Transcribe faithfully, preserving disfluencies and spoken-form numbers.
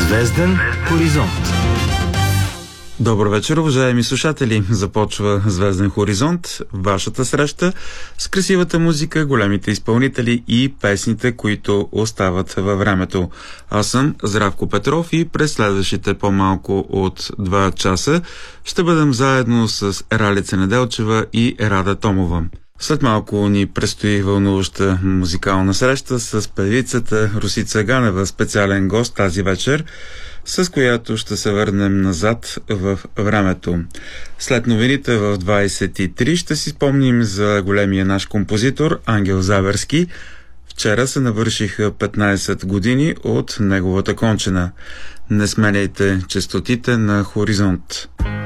Звезден хоризонт. Добър вечер, уважаеми слушатели! Започва Звезден хоризонт, вашата среща с красивата музика, големите изпълнители и песните, които остават във времето. Аз съм Здравко Петров и през следващите по-малко от два часа ще бъдем заедно с Ралица Неделчева и Рада Томова. След малко ни предстои вълнуваща музикална среща с певицата Росица Ганева, специален гост тази вечер, с която ще се върнем назад в времето. След новините в двайсет и три ще си спомним за големия наш композитор Ангел Заверски. Вчера се навършиха петнайсет години от неговата кончина. Не сменяйте честотите на Хоризонт.